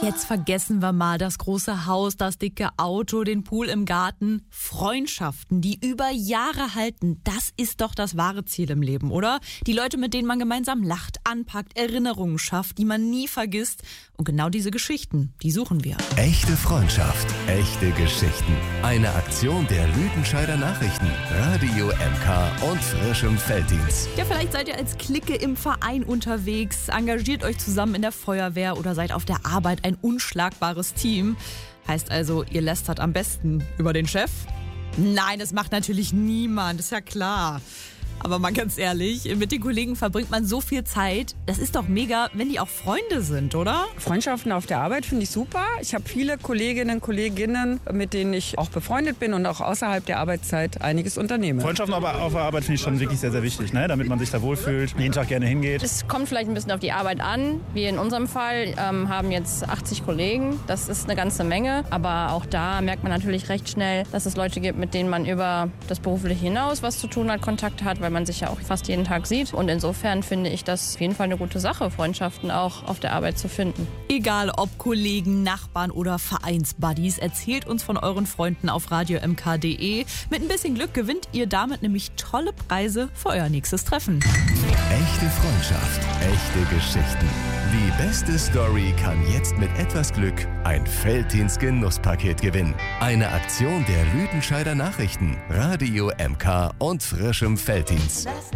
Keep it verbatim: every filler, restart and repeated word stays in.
Jetzt vergessen wir mal das große Haus, das dicke Auto, den Pool im Garten. Freundschaften, die über Jahre halten, das ist doch das wahre Ziel im Leben, oder? Die Leute, mit denen man gemeinsam lacht, anpackt, Erinnerungen schafft, die man nie vergisst. Und genau diese Geschichten, die suchen wir. Echte Freundschaft, echte Geschichten. Eine Aktion der Lüdenscheider Nachrichten, Radio M K und frischem Felddienst. Ja, vielleicht seid ihr als Clique im Verein unterwegs, engagiert euch zusammen in der Feuerwehr oder seid auf der Arbeit ein unschlagbares Team. Heißt also, ihr lästert am besten über den Chef? Nein, das macht natürlich niemand, ist ja klar. Aber mal ganz ehrlich, mit den Kollegen verbringt man so viel Zeit. Das ist doch mega, wenn die auch Freunde sind, oder? Freundschaften auf der Arbeit finde ich super. Ich habe viele Kolleginnen und Kolleginnen, mit denen ich auch befreundet bin und auch außerhalb der Arbeitszeit einiges unternehme. Freundschaften aber auf der Arbeit finde ich schon wirklich sehr, sehr wichtig, ne? Damit man sich da wohlfühlt, jeden Tag gerne hingeht. Es kommt vielleicht ein bisschen auf die Arbeit an. Wir in unserem Fall ähm, haben jetzt achtzig Kollegen. Das ist eine ganze Menge. Aber auch da merkt man natürlich recht schnell, dass es Leute gibt, mit denen man über das Berufliche hinaus was zu tun hat, Kontakt hat, weil man sich ja auch fast jeden Tag sieht. Und insofern finde ich das auf jeden Fall eine gute Sache, Freundschaften auch auf der Arbeit zu finden. Egal ob Kollegen, Nachbarn oder Vereinsbuddies, erzählt uns von euren Freunden auf radio m k punkt d e. Mit ein bisschen Glück gewinnt ihr damit nämlich tolle Preise für euer nächstes Treffen. Echte Freundschaft, echte Geschichten. Die beste Story kann jetzt mit etwas Glück ein Felddienst-Genusspaket gewinnen. Eine Aktion der Lüdenscheider Nachrichten, Radio M K und frischem Felddienst.